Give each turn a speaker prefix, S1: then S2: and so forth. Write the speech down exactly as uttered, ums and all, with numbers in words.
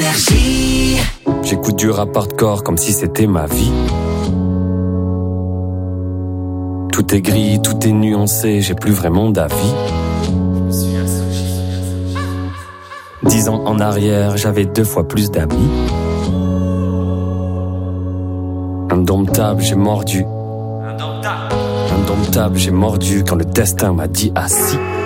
S1: Énergie.
S2: J'écoute du rap hardcore comme si c'était ma vie. Tout est gris, tout est nuancé, j'ai plus vraiment d'avis. Dix ans en arrière, j'avais deux fois plus d'amis. Indomptable, j'ai mordu. Indomptable, j'ai mordu quand le destin m'a dit assis.